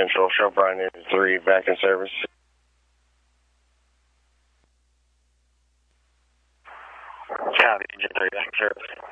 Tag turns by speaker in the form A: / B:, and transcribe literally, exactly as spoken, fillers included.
A: Central, Chevron Engine three, back in service. Copy, Engine three, back in service.